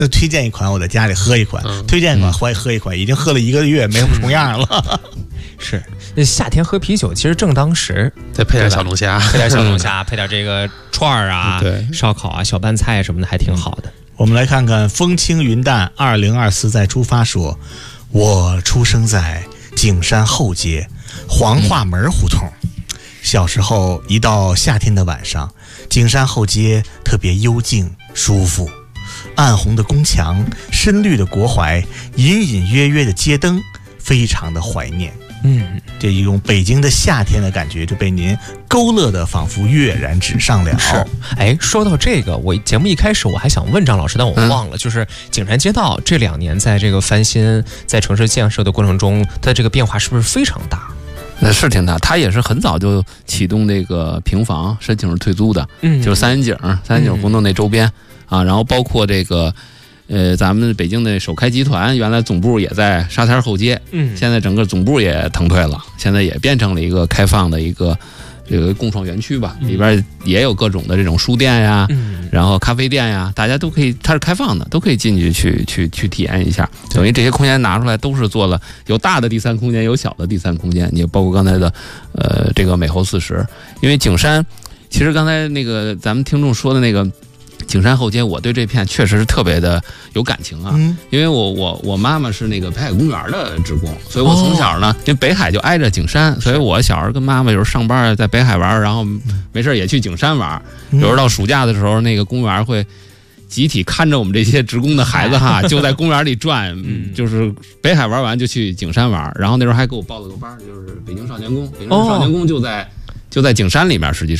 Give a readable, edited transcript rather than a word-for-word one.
那推荐一款，我在家里喝一款；推荐一款，喝一款，已经喝了1个月，没有重样了。 是，那夏天喝啤酒其实正当时， 再配点小龙虾， 配点小龙虾，配点这个串儿啊、 对烧烤啊、小拌菜什么的，还挺好的。 我们来看看风轻云淡2024再出发说，我出生在景山后街黄化门胡同。小时候一到夏天的晚上，景山后街特别幽静舒服，暗红的宫墙，深绿的国槐，隐隐约约的街灯，非常的怀念。这一种北京的夏天的感觉就被您勾勒的仿佛跃然纸上了。 是，哎，说到这个，我节目一开始我还想问张老师，但我忘了，就是景山街道这2年在这个翻新、在城市建设的过程中，它的这个变化是不是非常大？ 是挺大，它也是很早就启动这个平房申请是退租的，就是三元井胡同那周边啊，然后包括这个。咱们北京的首开集团原来总部也在沙滩后街，现在整个总部也腾退了，现在也变成了一个开放的一个这个共创园区吧，里边也有各种的这种书店呀，然后咖啡店呀，大家都可以，它是开放的，都可以进去去体验一下。等于这些空间拿出来都是做了有大的第三空间，有小的第三空间，你包括刚才的这个美后40，因为景山，其实刚才那个咱们听众说的那个。景山后街，我对这片确实是特别的有感情啊，因为我妈妈是那个北海公园的职工，所以我从小呢，因为北海就挨着景山，所以我小时候跟妈妈有时候上班在北海玩，然后没事也去景山玩，有时候到暑假的时候，那个公园会集体看着我们这些职工的孩子哈，就在公园里转，就是北海玩完就去景山玩，然后那时候还给我报了个班，就是北京少年宫，北京少年宫就在景山里面，实际上。